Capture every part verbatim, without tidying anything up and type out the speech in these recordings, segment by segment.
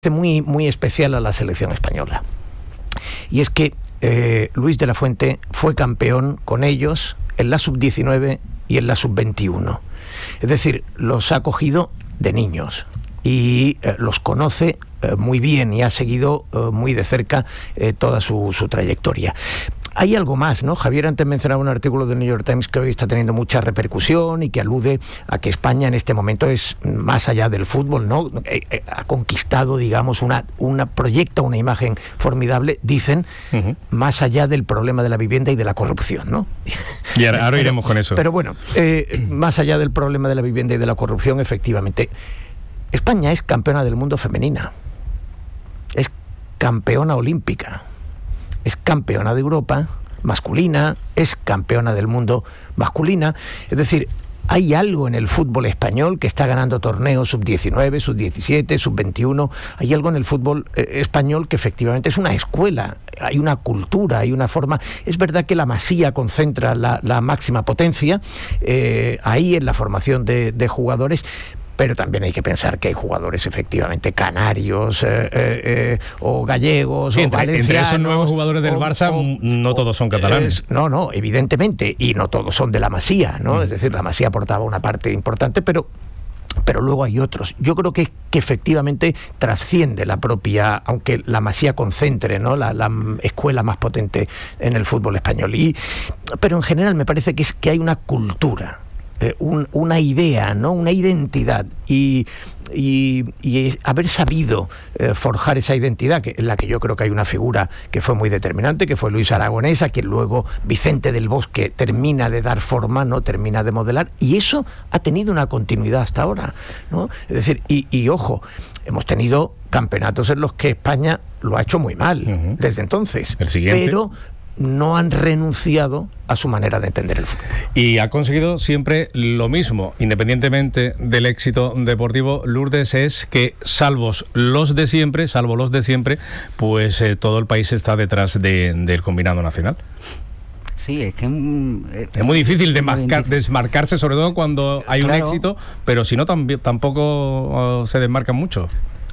muy, muy especial a la selección española. Y es que eh, Luis de la Fuente fue campeón con ellos en la sub diecinueve y en la sub veintiuno. Es decir, los ha cogido de niños y eh, los conoce eh, muy bien y ha seguido eh, muy de cerca eh, toda su, su trayectoria. Hay algo más, ¿no? Javier antes mencionaba un artículo del New York Times que hoy está teniendo mucha repercusión y que alude a que España en este momento es más allá del fútbol, ¿no? Eh, eh, ha conquistado, digamos, una, una proyecta una imagen formidable, dicen, uh-huh. más allá del problema de la vivienda y de la corrupción, ¿no? Y ahora, ahora iremos con eso. Pero bueno, eh, más allá del problema de la vivienda y de la corrupción, efectivamente, España es campeona del mundo femenina, es campeona olímpica, es campeona de Europa masculina, es campeona del mundo masculina. Es decir, hay algo en el fútbol español que está ganando torneos sub diecinueve, sub diecisiete, sub veintiuno. Hay algo en el fútbol eh, español que efectivamente es una escuela, hay una cultura, hay una forma. Es verdad que la Masía concentra la, la máxima potencia eh, ahí en la formación de, de jugadores, pero también hay que pensar que hay jugadores efectivamente canarios eh, eh, eh, o gallegos sí, o entre, valencianos. Entre esos nuevos jugadores del o, Barça o, no todos son catalanes. Es, no, no, evidentemente, y no todos son de la Masía, ¿no? Mm. Es decir, la Masía aportaba una parte importante, pero pero luego hay otros. Yo creo que, que efectivamente trasciende la propia, aunque la Masía concentre, ¿no? la, la escuela más potente en el fútbol español. Y, pero en general me parece que es que hay una cultura. Eh, un, una idea, ¿no? Una identidad y, y, y haber sabido eh, forjar esa identidad, que, en la que yo creo que hay una figura que fue muy determinante, que fue Luis Aragonés, a quien luego Vicente del Bosque termina de dar forma, ¿no? Termina de modelar, y eso ha tenido una continuidad hasta ahora, ¿no? Es decir, y, y ojo, hemos tenido campeonatos en los que España lo ha hecho muy mal, uh-huh. desde entonces. El siguiente. Pero no han renunciado a su manera de entender el fútbol. Y ha conseguido siempre lo mismo, independientemente del éxito deportivo, Lourdes, es que salvo los de siempre, salvo los de siempre, pues eh, todo el país está detrás de, del combinado nacional. Sí, es que eh, es muy difícil de marcar, desmarcarse, sobre todo cuando hay claro. un éxito, pero si no tam- tampoco uh, se desmarcan mucho.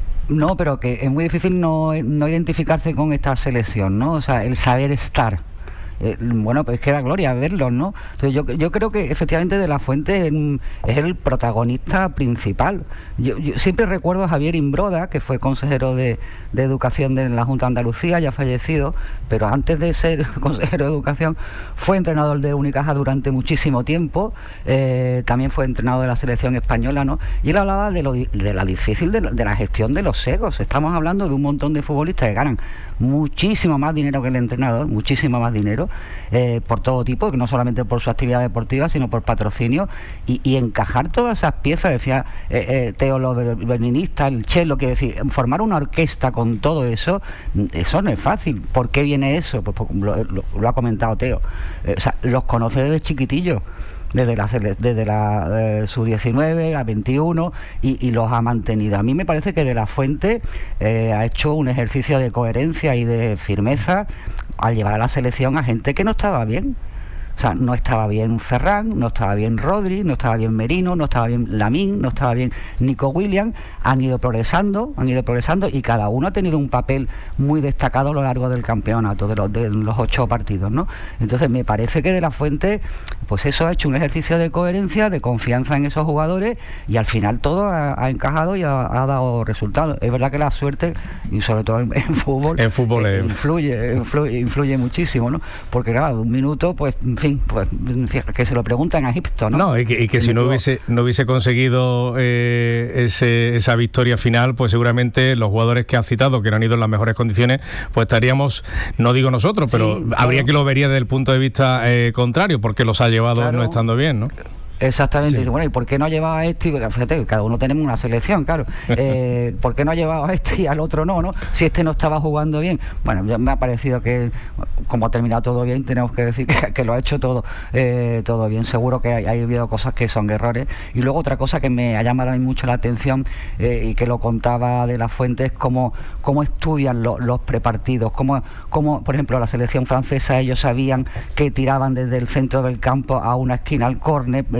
No, pero que es muy difícil no, no identificarse con esta selección, ¿no? O sea, el saber estar. Eh, bueno, pues queda gloria verlos, ¿no? Entonces yo, yo creo que efectivamente De la Fuente es, es el protagonista principal. Yo, yo siempre recuerdo a Javier Imbroda, que fue consejero de, de Educación de la Junta de Andalucía, ya fallecido, pero antes de ser consejero de Educación fue entrenador de Unicaja durante muchísimo tiempo, eh, también fue entrenador de la selección española, ¿no? Y él hablaba de, lo, de la difícil de, de la gestión de los egos. Estamos hablando de un montón de futbolistas que ganan muchísimo más dinero que el entrenador, muchísimo más dinero, eh, por todo tipo, que no solamente por su actividad deportiva, sino por patrocinio, y, y encajar todas esas piezas, decía eh, eh, Teo, los violinistas, el cello, quiero decir, formar una orquesta con todo eso, eso no es fácil. ¿Por qué viene eso? Pues, pues lo, lo, lo ha comentado Teo, eh, o sea, los conoce desde chiquitillos, desde la, desde la eh, sub diecinueve, la veintiuno, y, y los ha mantenido. A mí me parece que De la Fuente eh, ha hecho un ejercicio de coherencia y de firmeza al llevar a la selección a gente que no estaba bien. O sea, no estaba bien Ferran, no estaba bien Rodri, no estaba bien Merino, no estaba bien Lamine, no estaba bien Nico Williams. Han ido progresando, han ido progresando y cada uno ha tenido un papel muy destacado a lo largo del campeonato, de los, de los ocho partidos, ¿no? Entonces me parece que De la Fuente, pues eso ha hecho un ejercicio de coherencia, de confianza en esos jugadores, y al final todo ha, ha encajado y ha, ha dado resultados. Es verdad que la suerte, y sobre todo en, en fútbol, en fútbol eh, influye, influye, influye muchísimo, ¿no? Porque claro, un minuto, pues, en fin, pues que se lo preguntan a Egipto, ¿no? No, y que, y que si no hubiese no hubiese conseguido eh, ese, esa victoria final, pues seguramente los jugadores que has citado, que no han ido en las mejores condiciones, pues estaríamos, no digo nosotros, pero sí, claro. habría que lo vería desde el punto de vista eh, contrario, porque los ha llevado claro. no estando bien, ¿no? Exactamente, sí. Bueno, ¿y por qué no ha llevado a este? Fíjate, cada uno tenemos una selección, claro. Eh, ¿Por qué no ha llevado a este y al otro no, no? Si este no estaba jugando bien. Bueno, ya me ha parecido que, como ha terminado todo bien, tenemos que decir que, que lo ha hecho todo eh, todo bien. Seguro que hay, hay habido cosas que son errores. Y luego otra cosa que me ha llamado a mí mucho la atención eh, y que lo contaba De la Fuente es cómo, cómo estudian lo, los prepartidos. Cómo, cómo, por ejemplo, la selección francesa, ellos sabían que tiraban desde el centro del campo a una esquina al córner.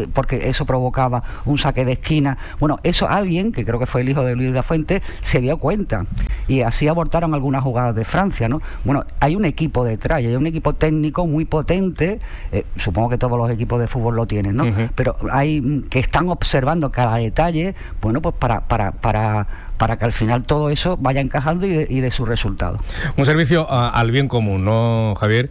porque eso provocaba un saque de esquina. Bueno, eso alguien, que creo que fue el hijo de Luis de la Fuente, se dio cuenta y así abortaron algunas jugadas de Francia, ¿no? Bueno, hay un equipo detrás, hay un equipo técnico muy potente, eh, supongo que todos los equipos de fútbol lo tienen, ¿no? Uh-huh. Pero hay que están observando cada detalle, bueno, pues para para para para que al final todo eso vaya encajando y de, y de su resultado. Un servicio a, al bien común, ¿no, Javier?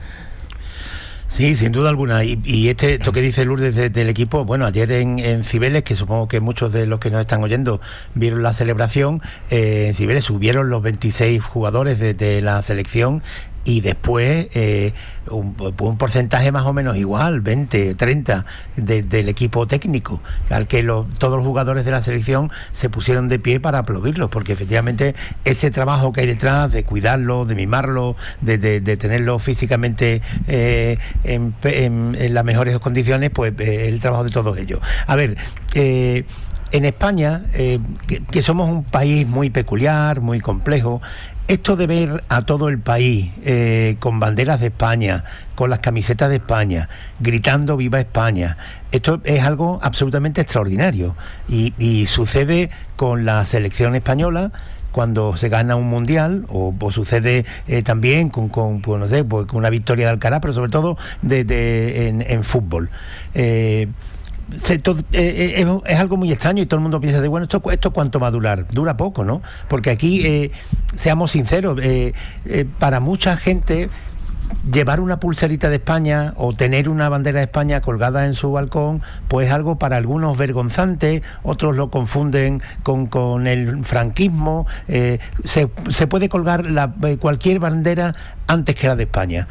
Sí, sin duda alguna. Y, y este, esto que dice Lourdes de, del equipo, bueno, ayer en, en Cibeles, que supongo que muchos de los que nos están oyendo vieron la celebración, eh, en Cibeles subieron los veintiséis jugadores de, de la selección y después eh, un, un porcentaje más o menos igual, veinte, treinta de, del equipo técnico, al que lo, todos los jugadores de la selección se pusieron de pie para aplaudirlos, porque efectivamente ese trabajo que hay detrás de cuidarlo, de mimarlo, de, de, de tenerlo físicamente eh, en, en, en las mejores condiciones, pues eh, el trabajo de todos ellos. A ver, eh, en España, eh, que, que somos un país muy peculiar, muy complejo, esto de ver a todo el país eh, con banderas de España, con las camisetas de España, gritando ¡Viva España!, esto es algo absolutamente extraordinario y, y sucede con la selección española cuando se gana un mundial, o, o sucede eh, también con, con pues, no sé, pues, con una victoria de Alcaraz, pero sobre todo de, de, en, en fútbol. Eh, Se, todo, eh, es, es algo muy extraño y todo el mundo piensa de bueno, esto, esto cuánto va a durar, dura poco, ¿no? Porque aquí, eh, seamos sinceros, eh, eh, para mucha gente llevar una pulserita de España o tener una bandera de España colgada en su balcón, pues es algo para algunos vergonzante, otros lo confunden con, con el franquismo, eh, se, se puede colgar la, cualquier bandera antes que la de España.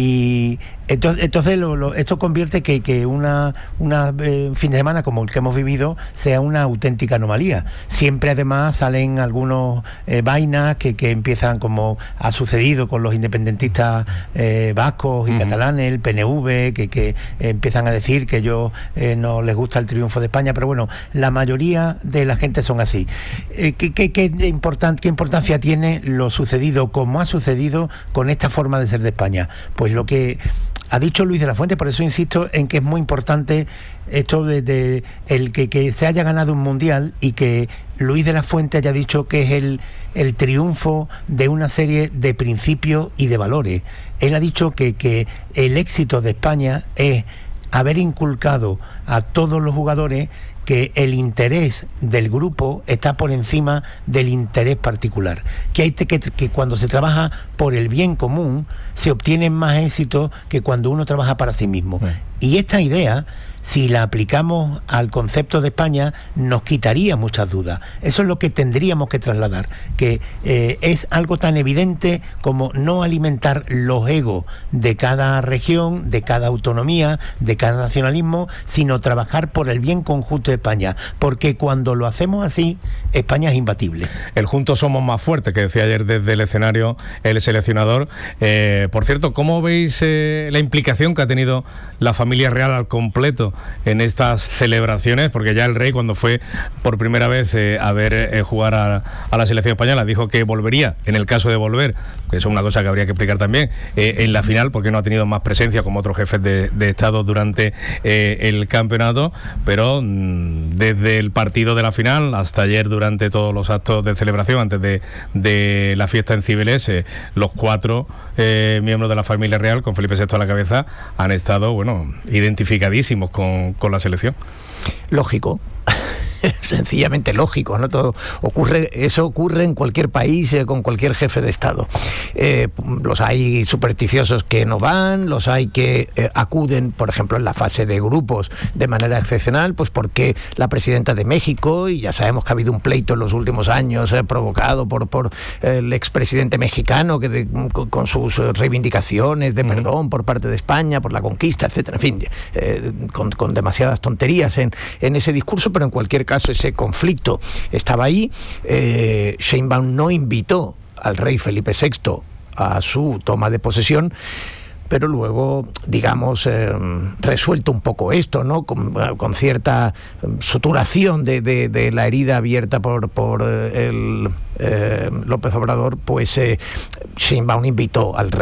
Y entonces, entonces lo, lo, esto convierte que, que una, una eh, fin de semana como el que hemos vivido sea una auténtica anomalía. Siempre además salen algunos eh, vainas que, que empiezan, como ha sucedido con los independentistas eh, vascos y uh-huh. catalanes, el P N V, que, que eh, empiezan a decir que ellos eh, no les gusta el triunfo de España, pero bueno, la mayoría de la gente son así. Eh, ¿qué, qué, qué, important, ¿Qué importancia tiene lo sucedido, como ha sucedido con esta forma de ser de España? Pues lo que ha dicho Luis de la Fuente, por eso insisto en que es muy importante esto de, de el que, que se haya ganado un mundial y que Luis de la Fuente haya dicho que es el, el triunfo de una serie de principios y de valores. Él ha dicho que, que el éxito de España es haber inculcado a todos los jugadores que el interés del grupo está por encima del interés particular, que hay que, que cuando se trabaja por el bien común se obtienen más éxitos que cuando uno trabaja para sí mismo. Bueno. Y esta idea, si la aplicamos al concepto de España, nos quitaría muchas dudas. Eso es lo que tendríamos que trasladar, que eh, es algo tan evidente como no alimentar los egos de cada región, de cada autonomía, de cada nacionalismo, sino trabajar por el bien conjunto de España, porque cuando lo hacemos así, España es imbatible. El juntos somos más fuertes, que decía ayer desde el escenario el seleccionador. Eh, por cierto, ¿cómo veis eh, la implicación que ha tenido la familia real al completo en estas celebraciones? Porque ya el rey, cuando fue por primera vez eh, a ver eh, jugar a, a la selección española, dijo que volvería, en el caso de volver, que eso es una cosa que habría que explicar también, eh, en la final, porque no ha tenido más presencia como otros jefes de, de Estado durante eh, el campeonato, pero mmm, desde el partido de la final hasta ayer, durante todos los actos de celebración, antes de, de la fiesta en Cibeles, eh, los cuatro eh, miembros de la familia real, con Felipe sexto a la cabeza, han estado, bueno, identificadísimos con, con la selección. Lógico. Sencillamente lógico, ¿no? Todo ocurre, eso ocurre en cualquier país, eh, con cualquier jefe de Estado. Eh, los hay supersticiosos que no van, los hay que eh, acuden, por ejemplo, en la fase de grupos de manera excepcional, pues porque la presidenta de México, y ya sabemos que ha habido un pleito en los últimos años eh, provocado por, por eh, el expresidente mexicano, que de, con, con sus reivindicaciones de perdón por parte de España, por la conquista, etcétera, en fin, eh, con, con demasiadas tonterías en, en ese discurso, pero en cualquier caso ese conflicto estaba ahí. eh, Sheinbaum no invitó al rey Felipe sexto a su toma de posesión, pero luego, digamos, eh, resuelto un poco esto, ¿no? Con, con cierta suturación de, de, de la herida abierta por, por el eh, López Obrador, pues eh, Sheinbaum invitó al rey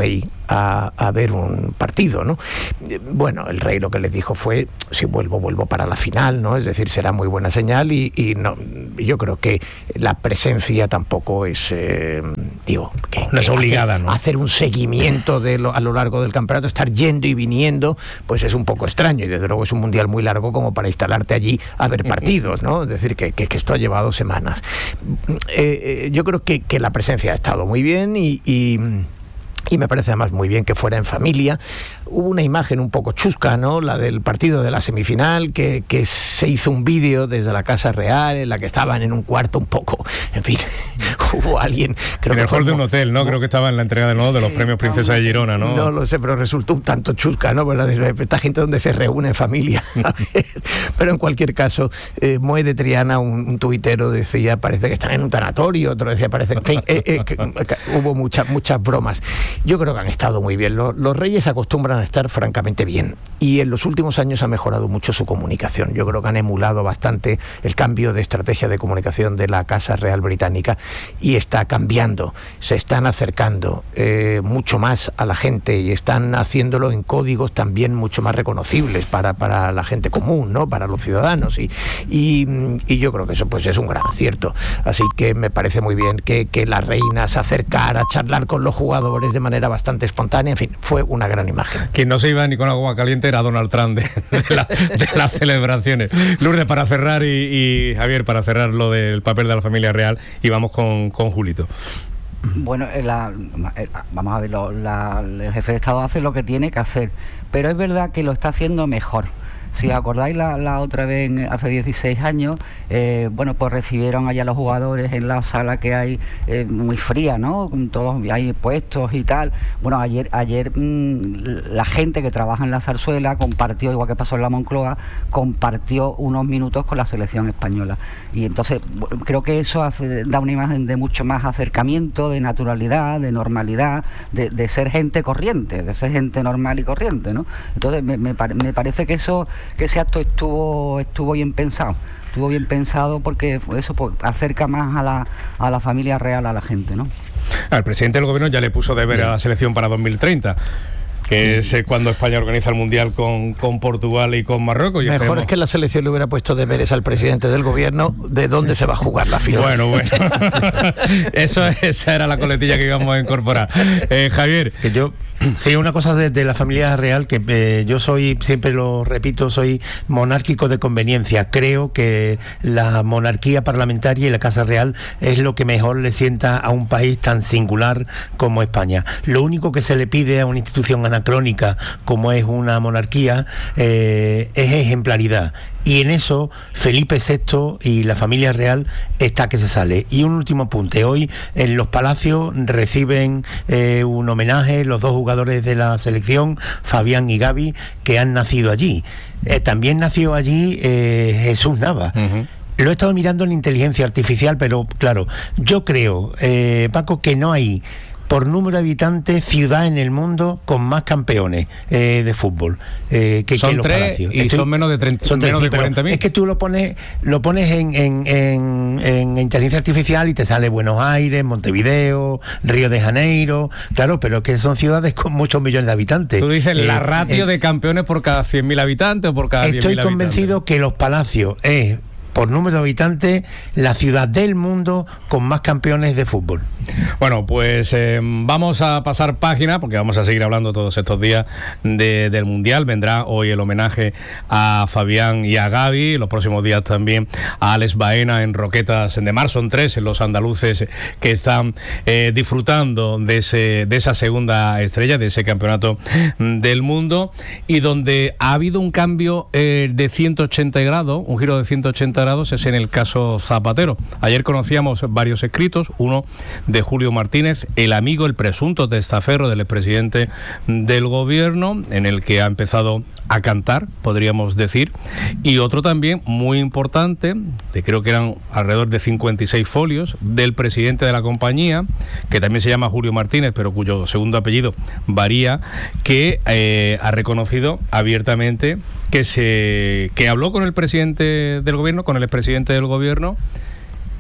a, a ver un partido, ¿no? Bueno, el rey lo que les dijo fue, si vuelvo, vuelvo para la final, ¿no? Es decir, será muy buena señal y, y no, yo creo que la presencia tampoco es, eh, digo, que, no es que obligada, hacer, ¿no? Hacer un seguimiento de lo, a lo largo del campeonato, estar yendo y viniendo, pues es un poco extraño y desde luego es un mundial muy largo como para instalarte allí a ver partidos, ¿no? Es decir, que, que, que esto ha llevado semanas. Eh, eh, yo creo que, que la presencia ha estado muy bien y... y Y me parece además muy bien que fuera en familia. Hubo una imagen un poco chusca, ¿no? La del partido de la semifinal, que, que se hizo un vídeo desde la Casa Real, en la que estaban en un cuarto un poco, en fin, hubo alguien... Creo en que el hall de un hotel, ¿no? ¿no? Creo que estaba en la entrega de nuevo de los sí, premios Princesa de Girona, ¿no? No lo sé, pero resultó un tanto chusca, ¿no? ¿Verdad? Esta gente donde se reúne en familia. Pero en cualquier caso, eh, Moe de Triana, un, un tuitero, decía, parece que están en un tanatorio, otro decía, parece en fin, eh, eh, que, que hubo muchas muchas bromas. Yo creo que han estado muy bien. Los, los reyes acostumbran a estar francamente bien y en los últimos años ha mejorado mucho su comunicación. Yo creo que han emulado bastante el cambio de estrategia de comunicación de la Casa Real Británica y está cambiando. Se están acercando eh, mucho más a la gente y están haciéndolo en códigos también mucho más reconocibles para, para la gente común, ¿no? Para los ciudadanos y, y, y yo creo que eso pues es un gran acierto. Así que me parece muy bien que, que la reina se acercara a charlar con los jugadores de manera bastante espontánea, en fin, fue una gran imagen. Quien no se iba ni con agua caliente era Donald Trump de, de, la, de las celebraciones. Lourdes, para cerrar y, y Javier, para cerrar lo del papel de la familia real y vamos con, con Julito. Bueno, la, vamos a ver, lo, la, el jefe de Estado hace lo que tiene que hacer, pero es verdad que lo está haciendo mejor. Si os acordáis la, la otra vez, hace dieciséis años, eh, bueno, pues recibieron allá los jugadores en la sala que hay eh, muy fría, ¿no? Con todos, hay puestos y tal. Bueno, ayer ayer mmm, la gente que trabaja en la zarzuela compartió, igual que pasó en la Moncloa, compartió unos minutos con la selección española. Y entonces creo que eso hace, da una imagen de mucho más acercamiento, de naturalidad, de normalidad, de, de ser gente corriente, de ser gente normal y corriente, ¿no? Entonces me, me, me parece que eso... que ese acto estuvo estuvo bien pensado, estuvo bien pensado porque eso pues, acerca más a la, a la familia real a la gente, ¿no? El presidente del gobierno ya le puso deber a la selección para dos mil treinta. Que es cuando España organiza el Mundial con, con Portugal y con Marruecos. Y Mejor esperemos... es que la selección le hubiera puesto deberes al presidente del gobierno de dónde se va a jugar la final. Bueno, bueno. Eso, esa era la coletilla que íbamos a incorporar. Eh, Javier. Que yo... Sí, una cosa de, de la familia real, que eh, yo soy, siempre lo repito, soy monárquico de conveniencia. Creo que la monarquía parlamentaria y la Casa Real es lo que mejor le sienta a un país tan singular como España. Lo único que se le pide a una institución anacrónica como es una monarquía eh, es ejemplaridad. Y en eso Felipe sexto y la familia real está que se sale. Y un último apunte, hoy en los Palacios reciben eh, un homenaje los dos jugadores de la selección, Fabián y Gavi, que han nacido allí. Eh, también nació allí eh, Jesús Nava. Uh-huh. Lo he estado mirando en inteligencia artificial, pero claro, yo creo, eh, Paco, que no hay por número de habitantes ciudad en el mundo con más campeones eh, de fútbol eh, que, son que los tres Palacios. Y Estoy, son menos de treinta, son menos tres, de cuarenta mil. Es que tú lo pones lo pones en, en, en, en inteligencia artificial y te sale Buenos Aires, Montevideo, Río de Janeiro, claro, pero que son ciudades con muchos millones de habitantes. Tú dices eh, la ratio eh, eh, de campeones por cada cien mil habitantes o por cada diez mil habitantes. Estoy convencido que los Palacios es, por número de habitantes, la ciudad del mundo con más campeones de fútbol. Bueno, pues eh, vamos a pasar página, porque vamos a seguir hablando todos estos días de, del Mundial. Vendrá hoy el homenaje a Fabián y a Gavi, los próximos días también a Alex Baena en Roquetas de Mar. Son tres los andaluces que están eh, disfrutando de, ese, de esa segunda estrella, de ese campeonato del mundo, y donde ha habido un cambio eh, de ciento ochenta grados, un giro de ciento ochenta grados, es en el caso Zapatero. Ayer conocíamos varios escritos, uno de Julio Martínez, el amigo, el presunto testaferro del expresidente del gobierno, en el que ha empezado a cantar, podríamos decir, y otro también muy importante, que creo que eran alrededor de cincuenta y seis folios, del presidente de la compañía, que también se llama Julio Martínez, pero cuyo segundo apellido varía, que eh, ha reconocido abiertamente que se que habló con el presidente del gobierno, con el expresidente del gobierno,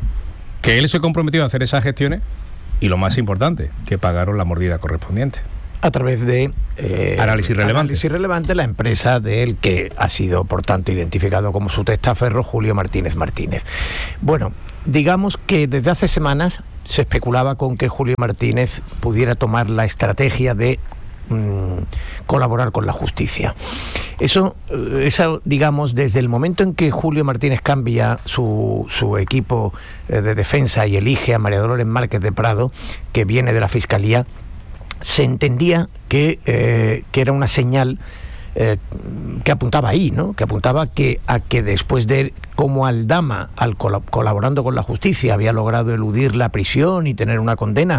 que él se comprometió a hacer esas gestiones y lo más importante, que pagaron la mordida correspondiente. a través de eh, análisis relevante. Análisis relevante, la empresa del que ha sido, por tanto, identificado como su testaferro, Julio Martínez Martínez. Bueno, digamos que desde hace semanas se especulaba con que Julio Martínez pudiera tomar la estrategia de mmm, colaborar con la justicia. Eso, eso, digamos, desde el momento en que Julio Martínez cambia su, su equipo de defensa y elige a María Dolores Márquez de Prado, que viene de la Fiscalía, se entendía que, eh, que era una señal eh, que apuntaba ahí, ¿no? Que apuntaba que, a que después de como Aldama, al col- colaborando con la justicia, había logrado eludir la prisión y tener una condena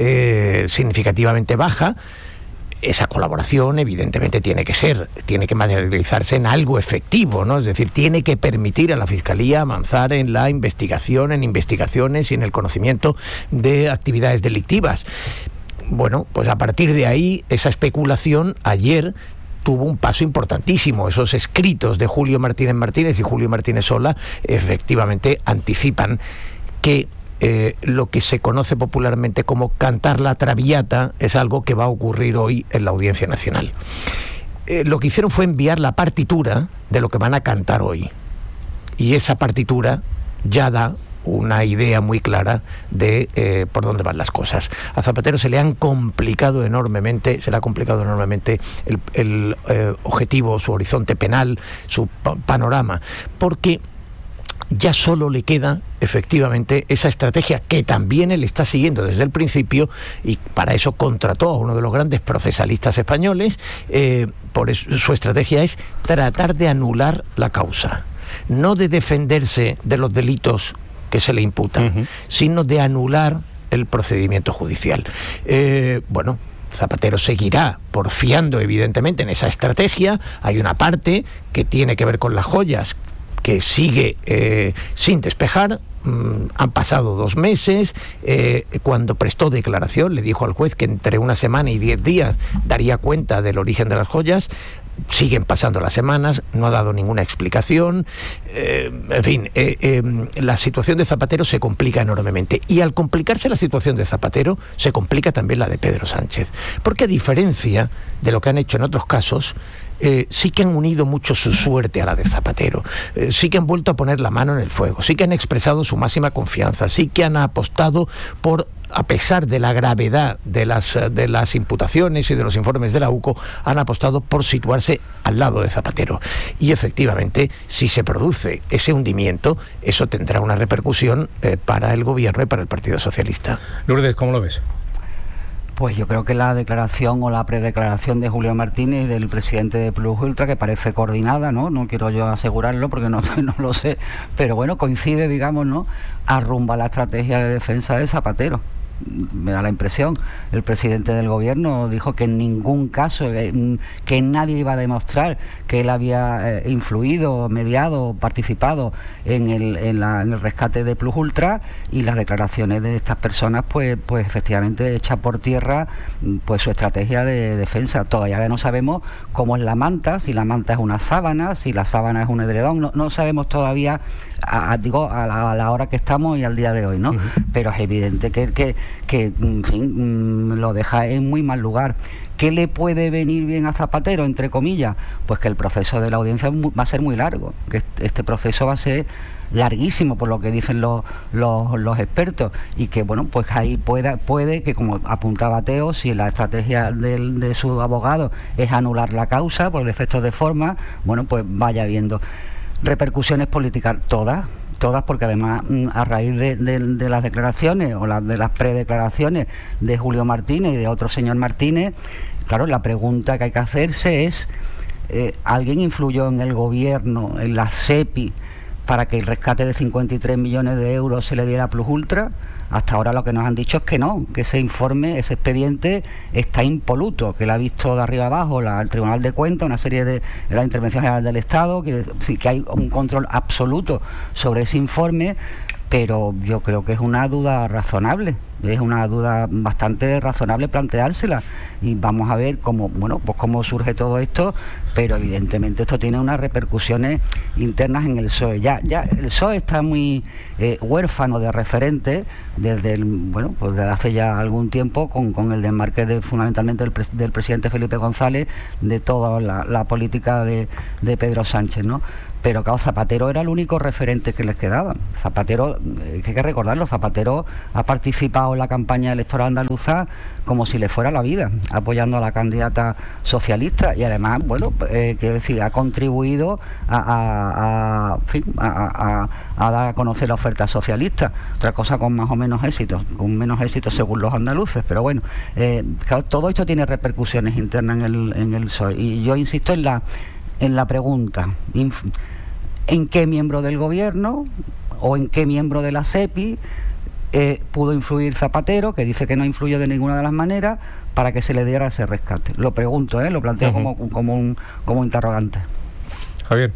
eh, significativamente baja, esa colaboración evidentemente tiene que ser, tiene que materializarse en algo efectivo, ¿no? Es decir, tiene que permitir a la Fiscalía avanzar en la investigación, en investigaciones y en el conocimiento de actividades delictivas. Bueno, pues a partir de ahí, esa especulación ayer tuvo un paso importantísimo. Esos escritos de Julio Martínez Martínez y Julio Martínez Sola efectivamente anticipan que eh, lo que se conoce popularmente como cantar la traviata es algo que va a ocurrir hoy en la Audiencia Nacional. Eh, lo que hicieron fue enviar la partitura de lo que van a cantar hoy. Y esa partitura ya da una idea muy clara de eh, por dónde van las cosas. A Zapatero se le han complicado enormemente, se le ha complicado enormemente el, el eh, objetivo, su horizonte penal, su pa- panorama, porque ya solo le queda efectivamente esa estrategia que también él está siguiendo desde el principio, y para eso contrató a uno de los grandes procesalistas españoles. Eh, por eso su estrategia es tratar de anular la causa, no de defenderse de los delitos que se le imputan, uh-huh. sino de anular el procedimiento judicial. Eh, bueno, Zapatero seguirá porfiando evidentemente en esa estrategia. Hay una parte que tiene que ver con las joyas que sigue eh, sin despejar. Mm, han pasado dos meses. Eh, cuando prestó declaración le dijo al juez que entre una semana y diez días daría cuenta del origen de las joyas. Siguen pasando las semanas, no ha dado ninguna explicación. Eh, en fin, eh, eh, la situación de Zapatero se complica enormemente. Y al complicarse la situación de Zapatero, se complica también la de Pedro Sánchez. Porque a diferencia de lo que han hecho en otros casos, Eh, sí que han unido mucho su suerte a la de Zapatero, eh, sí que han vuelto a poner la mano en el fuego, sí que han expresado su máxima confianza, sí que han apostado por, a pesar de la gravedad de las, de las imputaciones y de los informes de la U C O, han apostado por situarse al lado de Zapatero. Y efectivamente, si se produce ese hundimiento, eso tendrá una repercusión eh, para el gobierno y para el Partido Socialista. Lourdes, ¿cómo lo ves? Pues yo creo que la declaración o la predeclaración de Julio Martínez, del presidente de Plus Ultra, que parece coordinada, ¿no? No quiero yo asegurarlo porque no, no lo sé, pero bueno, coincide, digamos, ¿no? Arrumba la estrategia de defensa de Zapatero. Me da la impresión. El presidente del gobierno dijo que en ningún caso, que nadie iba a demostrar que él había eh, influido, mediado, participado en el, en, la, en el rescate de Plus Ultra, y las declaraciones de estas personas pues, pues efectivamente echan por tierra pues su estrategia de defensa. Todavía no sabemos cómo es la manta, si la manta es una sábana, si la sábana es un edredón, no, no sabemos todavía, a, a, digo, a la, a la hora que estamos y al día de hoy, ¿no? Uh-huh. Pero es evidente que, que, que en fin, lo deja en muy mal lugar. ¿Qué le puede venir bien a Zapatero, entre comillas? Pues que el proceso de la audiencia va a ser muy largo, que este proceso va a ser larguísimo, por lo que dicen los, los, los expertos, y que bueno, pues ahí pueda, puede que, como apuntaba Teo, si la estrategia de, de su abogado es anular la causa por defectos de forma, bueno, pues vaya viendo repercusiones políticas todas, todas, porque además a raíz de, de, de las declaraciones o la, de las predeclaraciones de Julio Martínez y de otro señor Martínez, claro, la pregunta que hay que hacerse es, eh, ¿alguien influyó en el gobierno, en la SEPI, para que el rescate de cincuenta y tres millones de euros se le diera a Plus Ultra? Hasta ahora lo que nos han dicho es que no, que ese informe, ese expediente está impoluto, que lo ha visto de arriba abajo la, el Tribunal de Cuentas, una serie de, de la Intervención General del Estado, que, sí, que hay un control absoluto sobre ese informe. pero yo creo que es una duda razonable, es una duda bastante razonable planteársela, y vamos a ver cómo, bueno, pues cómo surge todo esto, pero evidentemente esto tiene unas repercusiones internas en el P S O E. Ya, ya el P S O E está muy eh, huérfano de referentes desde el, bueno, pues desde hace ya algún tiempo, con, con el desmarque de, fundamentalmente del, del presidente Felipe González, de toda la, la política de, de Pedro Sánchez, ¿no? Pero claro, Zapatero era el único referente que les quedaba. Zapatero, eh, hay que recordarlo, Zapatero ha participado en la campaña electoral andaluza como si le fuera la vida, apoyando a la candidata socialista, y además, bueno, eh, quiero decir, ha contribuido a, a, a, en fin, a, a, a dar a conocer la oferta socialista. Otra cosa con más o menos éxito, con menos éxito según los andaluces, pero bueno, eh, claro, todo esto tiene repercusiones internas en el, en el P S O E, y yo insisto en la en la pregunta, ¿en qué miembro del gobierno o en qué miembro de la SEPI eh, pudo influir Zapatero, que dice que no influyó de ninguna de las maneras, para que se le diera ese rescate? Lo pregunto, ¿eh? Lo planteo uh-huh. como, como, un, como interrogante. Javier.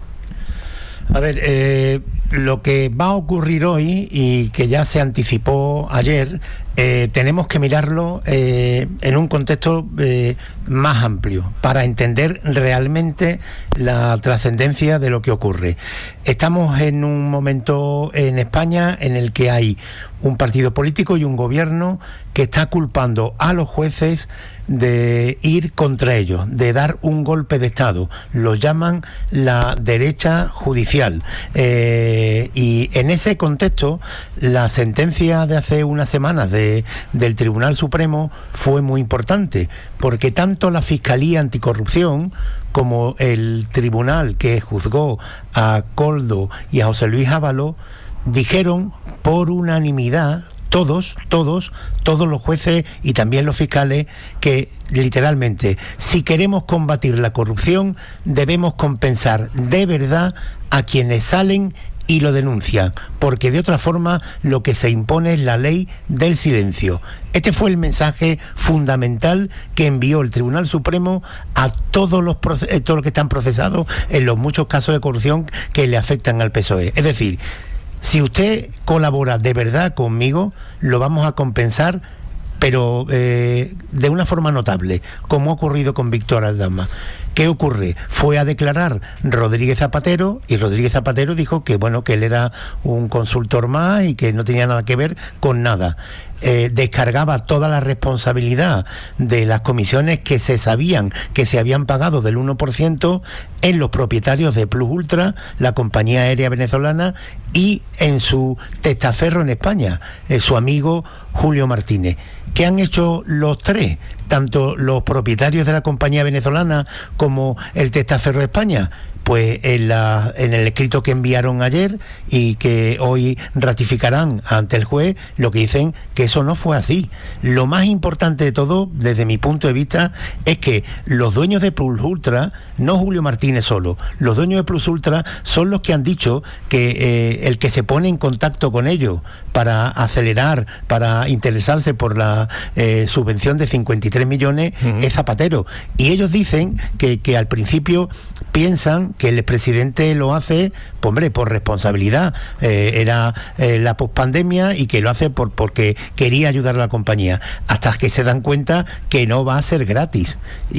A ver, eh, lo que va a ocurrir hoy, y que ya se anticipó ayer, eh, tenemos que mirarlo eh, en un contexto eh, más amplio, para entender realmente la trascendencia de lo que ocurre. Estamos en un momento en España en el que hay un partido político y un gobierno que está culpando a los jueces de ir contra ellos, de dar un golpe de Estado. Lo llaman la derecha judicial. Eh, y en ese contexto, la sentencia de hace unas semanas de, del Tribunal Supremo fue muy importante, porque tanto la Fiscalía Anticorrupción como el tribunal que juzgó a Koldo y a José Luis Ábalos dijeron por unanimidad, todos, todos, todos los jueces y también los fiscales, que literalmente, si queremos combatir la corrupción, debemos compensar de verdad a quienes salen y lo denuncian, porque de otra forma lo que se impone es la ley del silencio. Este fue el mensaje fundamental que envió el Tribunal Supremo a todos los, todos los que están procesados en los muchos casos de corrupción que le afectan al P S O E. Es decir, si usted colabora de verdad conmigo, lo vamos a compensar, pero eh, de una forma notable, como ha ocurrido con Víctor Aldama. ¿Qué ocurre? Fue a declarar Rodríguez Zapatero, y Rodríguez Zapatero dijo que bueno, que él era un consultor más y que no tenía nada que ver con nada. Eh, descargaba toda la responsabilidad de las comisiones que se sabían que se habían pagado del uno por ciento en los propietarios de Plus Ultra, la compañía aérea venezolana, y en su testaferro en España, eh, su amigo Julio Martínez. ¿Qué han hecho los tres? Tanto los propietarios de la compañía venezolana como el testaferro de España. Pues en, la, en el escrito que enviaron ayer y que hoy ratificarán ante el juez, lo que dicen que eso no fue así. Lo más importante de todo, desde mi punto de vista, es que los dueños de Plus Ultra, no Julio Martínez solo, los dueños de Plus Ultra son los que han dicho que eh, el que se pone en contacto con ellos para acelerar, para interesarse por la eh, subvención de cincuenta y tres millones uh-huh. es Zapatero. Y ellos dicen que, que al principio piensan que el presidente lo hace, pues, hombre, por responsabilidad, eh, era eh, la pospandemia, y que lo hace por porque quería ayudar a la compañía, hasta que se dan cuenta que no va a ser gratis.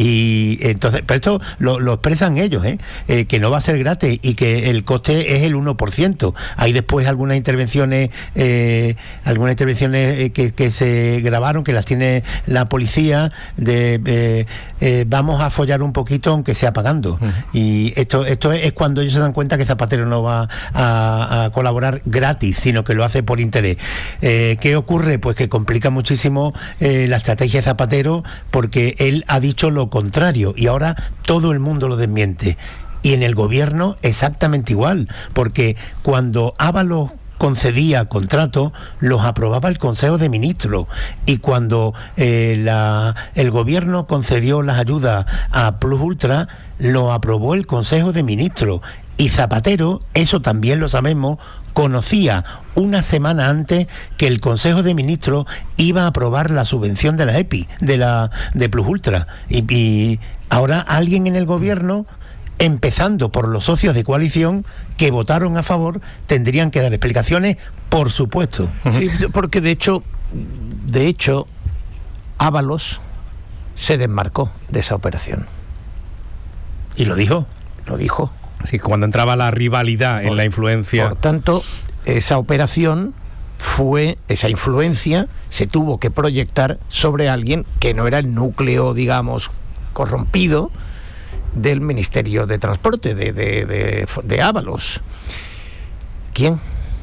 Y entonces, pero esto lo, lo expresan ellos, ¿eh? Eh, que no va a ser gratis y que el coste es el uno por ciento. Hay después algunas intervenciones, eh, algunas intervenciones eh, que, que se grabaron, que las tiene la policía, de eh, eh, vamos a follar un poquito aunque sea pagando. Uh-huh. Y esto esto es cuando ellos se dan cuenta que Zapatero no va a, a colaborar gratis, sino que lo hace por interés. Eh, ¿Qué ocurre? Pues que complica muchísimo eh, la estrategia de Zapatero, porque él ha dicho lo contrario y ahora todo el mundo lo desmiente. Y en el gobierno exactamente igual, porque cuando Ábalos concedía contratos, los aprobaba el Consejo de Ministros, y cuando eh, la, el gobierno concedió las ayudas a Plus Ultra, lo aprobó el Consejo de Ministros. Y Zapatero, eso también lo sabemos, conocía una semana antes que el Consejo de Ministros iba a aprobar la subvención de la EPI, de la de Plus Ultra. Y, y ahora alguien en el gobierno empezando por los socios de coalición que votaron a favor, tendrían que dar explicaciones, por supuesto. Sí, porque de hecho, de hecho, Ábalos se desmarcó de esa operación. ¿Y lo dijo? Lo dijo. Sí, cuando entraba la rivalidad por, en la influencia. Por tanto, esa operación fue, esa influencia se tuvo que proyectar sobre alguien que no era el núcleo, digamos, corrompido del Ministerio de Transporte, de, de, de, de Ábalos. ¿Quién?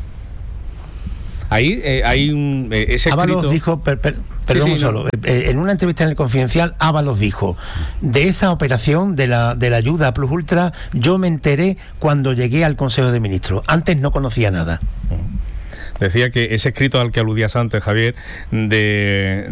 Ahí eh, hay un eh, ese Ábalos escrito... dijo, per, per, perdón sí, sí, solo, no. eh, en una entrevista en El Confidencial, Ábalos dijo: de esa operación de la de la ayuda a Plus Ultra, yo me enteré cuando llegué al Consejo de Ministros. Antes no conocía nada. Decía que ese escrito al que aludías antes, Javier, de,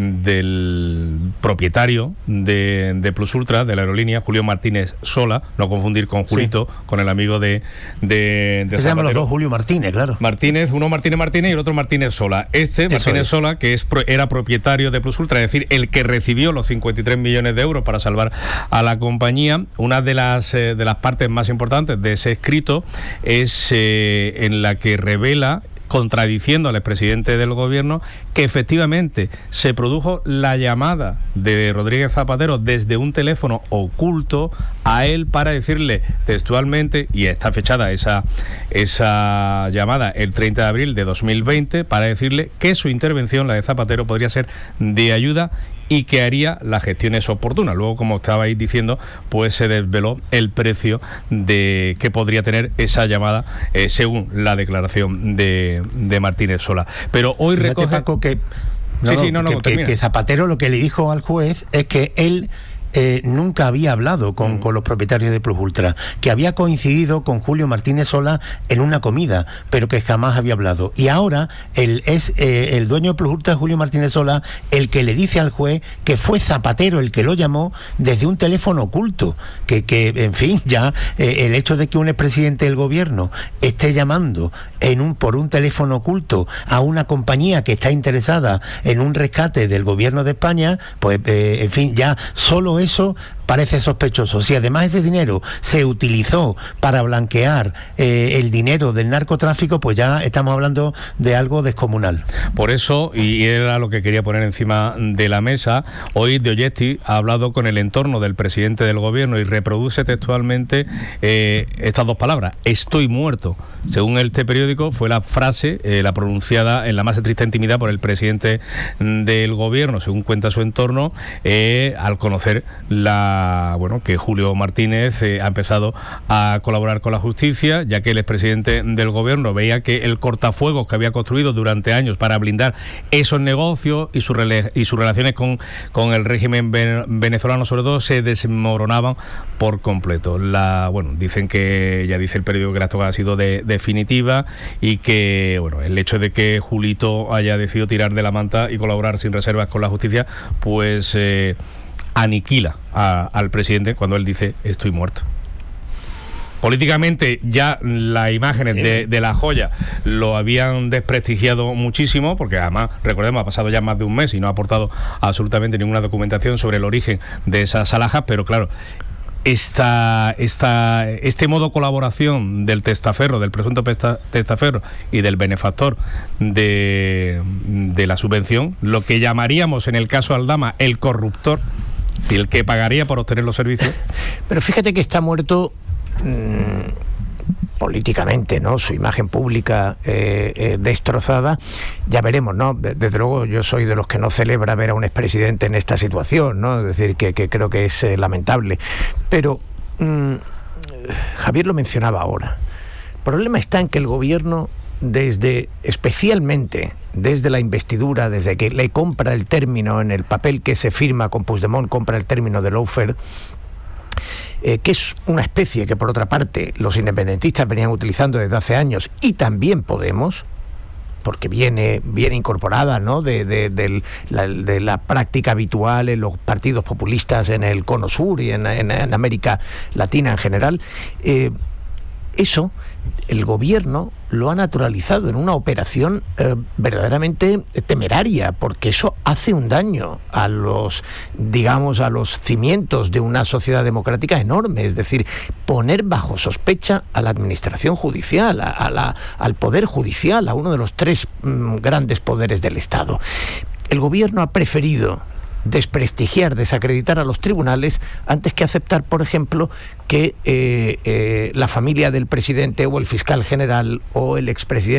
del propietario de, de Plus Ultra, de la aerolínea, Julio Martínez Sola, no confundir con Julito, sí, con el amigo de, de, de se llaman los dos Julio Martínez, claro. Martínez, uno Martínez Martínez y el otro Martínez Sola. Este, Eso Martínez es. Sola, que es era propietario de Plus Ultra, es decir, el que recibió los cincuenta y tres millones de euros para salvar a la compañía. Una de las, eh, de las partes más importantes de ese escrito es eh, en la que revela, contradiciendo al expresidente del gobierno, que efectivamente se produjo la llamada de Rodríguez Zapatero desde un teléfono oculto a él para decirle textualmente, y está fechada esa, esa llamada el treinta de abril de dos mil veinte, para decirle que su intervención, la de Zapatero, podría ser de ayuda y que haría las gestiones oportunas. Luego, como estabais diciendo, pues se desveló el precio de que podría tener esa llamada, eh, según la declaración de, de Martínez Sola. Pero hoy Fíjate, recoge... Paco, que, no, sí, no, sí, no, no, que, que, que Zapatero lo que le dijo al juez es que él Eh, nunca había hablado con, mm. con los propietarios de Plus Ultra, que había coincidido con Julio Martínez Sola en una comida, pero que jamás había hablado. Y ahora el, es eh, el dueño de Plus Ultra, Julio Martínez Sola, el que le dice al juez que fue Zapatero el que lo llamó desde un teléfono oculto, que, que en fin, ya eh, el hecho de que un expresidente del gobierno esté llamando en un por un teléfono oculto a una compañía que está interesada en un rescate del gobierno de España, pues eh, en fin, ya solo eso parece sospechoso. Si además ese dinero se utilizó para blanquear eh, el dinero del narcotráfico, pues ya estamos hablando de algo descomunal. Por eso, y era lo que quería poner encima de la mesa, hoy De Olletti ha hablado con el entorno del presidente del gobierno y reproduce textualmente eh, estas dos palabras: estoy muerto. Según este periódico, fue la frase, eh, la pronunciada en la más estricta intimidad por el presidente del gobierno, según cuenta su entorno, eh, al conocer la bueno, que Julio Martínez eh, ha empezado a colaborar con la justicia, ya que el expresidente del gobierno veía que el cortafuegos que había construido durante años para blindar esos negocios y, su rele- y sus relaciones con, con el régimen ven- venezolano, sobre todo, se desmoronaban por completo. La, bueno, dicen que, ya dice el periódico, que la toga ha sido de, definitiva, y que bueno, el hecho de que Julito haya decidido tirar de la manta y colaborar sin reservas con la justicia, pues eh, aniquila a, al presidente cuando él dice estoy muerto. Políticamente ya las imágenes sí. de, de la joya lo habían desprestigiado muchísimo, porque además, recordemos, ha pasado ya más de un mes y no ha aportado absolutamente ninguna documentación sobre el origen de esas alhajas, pero claro, Esta, esta, este modo colaboración del testaferro, del presunto pesta, testaferro y del benefactor de, de la subvención, lo que llamaríamos en el caso Aldama el corruptor, el que pagaría por obtener los servicios. Pero fíjate que está muerto mmm, políticamente, ¿no? Su imagen pública eh, eh, destrozada. Ya veremos, ¿no? Desde luego yo soy de los que no celebra ver a un expresidente en esta situación, ¿no? Es decir, que, que creo que es eh, lamentable. Pero mmm, Javier lo mencionaba ahora. El problema está en que el gobierno, desde especialmente desde la investidura, desde que le compra el término en el papel que se firma con Puigdemont, compra el término de lawfare, eh, que es una especie que por otra parte los independentistas venían utilizando desde hace años, y también Podemos, porque viene, viene incorporada, ¿no?, de, de, de, la, de la práctica habitual en los partidos populistas en el Cono Sur y en, en, en América Latina en general. eh, eso el gobierno lo ha naturalizado en una operación eh, verdaderamente temeraria, porque eso hace un daño a los, digamos, a los cimientos de una sociedad democrática enorme. Es decir, poner bajo sospecha a la administración judicial, a, a la, al poder judicial, a uno de los tres mm, grandes poderes del Estado. El gobierno ha preferido desprestigiar, desacreditar a los tribunales antes que aceptar, por ejemplo, que eh, eh, la familia del presidente o el fiscal general o el expresidente